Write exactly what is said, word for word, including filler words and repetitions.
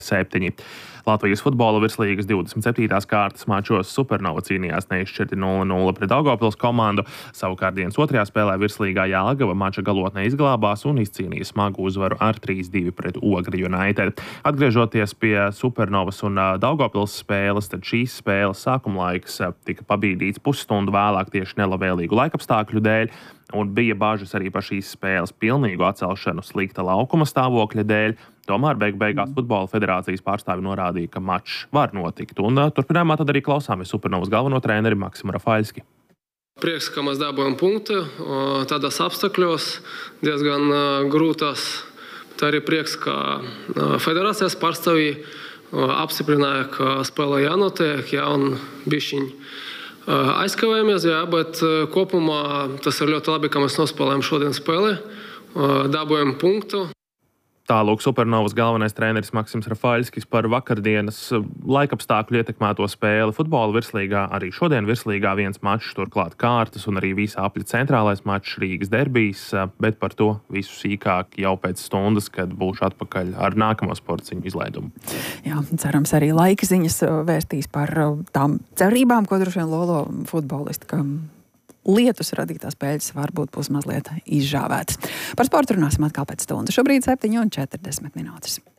septiņi. Latvijas futbola virslīgas divdesmit septītās kārtas mačos Supernova cīnījās neizšķirti nulle nulle pret Daugavpils komandu. Savukārt dienas otrajā spēlē virslīgā Jelgava mača galotnē izglābās un izcīnīja smagu uzvaru ar trīs divi pret Ogri United. Atgriežoties pie Supernovas un Daugavpils spēles, tad šīs spēles sākuma laiks tika pabīdīts pusstundu vēlāk tieši nelabvēlīgu laikapstākļu dēļ, un bija bažas arī par šīs spēles pilnīgu atcelšanu slikta laukuma stāvokļa dēļ. Tomēr beig beigās Futbola federācijas pārstāvi norādīja, ka mačs var notikt. Un turpinājumā tad arī klausāmies Supernovas galveno treneri Maksimu Rafaļski. Prieks, ka mēs dabūjam punktu tādos apstākļos, diezgan grūtās. Tā arī prieks, ka federācijas pārstāvji apstiprināja, ka spēle jānotiek, jā, un bišķiņ aizkavējamies, jā, bet kopumā tas ir ļoti labi, ka mēs nospēlējam šodien spēli, dabūjam punktu. Tālūk Supernovas galvenais treneris Maksims Rafaļskis par vakardienas laikapstākļu ietekmēto spēli futbola virslīgā. Arī šodien virslīgā viens mačs, turklāt kārtas un arī visa apļa centrālais mačs Rīgas derbijs, bet par to visu sīkāk jau pēc stundas, kad būšu atpakaļ ar nākamo sportziņu izlaidumu. Jā, cerams arī laika ziņas vēstīs par tām cerībām, ko droši vien lolo futbolisti, ka lietus radītās spēļas varbūt būs mazliet izžāvētas. Par sportu runāsim atkal pēc stundas. Šobrīd septiņi un četrdesmit minūtes.